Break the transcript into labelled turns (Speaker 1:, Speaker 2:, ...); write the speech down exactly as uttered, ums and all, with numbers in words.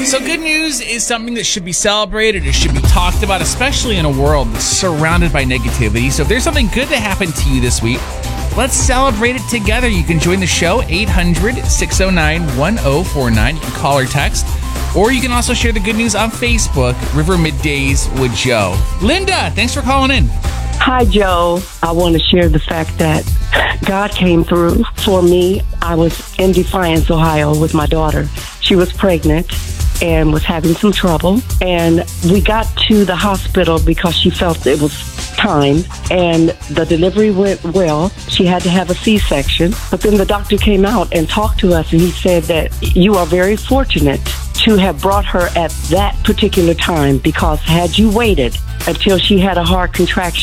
Speaker 1: So good news is something that should be celebrated. It should be talked about, especially in a world that's surrounded by negativity. So if there's something good that happened to you this week, let's celebrate it together. You can join the show, eight hundred, six oh nine, one oh four nine. You can call or text. Or you can also share the good news on Facebook, River Middays with Joe. Linda, thanks for calling in.
Speaker 2: Hi, Joe. I want to share the fact that God came through for me. I was in Defiance, Ohio with my daughter. She was pregnant and was having some trouble. And we got to the hospital because she felt it was time. And the delivery went well. She had to have a C-section. But then the doctor came out and talked to us, and he said that you are very fortunate to have brought her at that particular time, because had you waited until she had a hard contraction,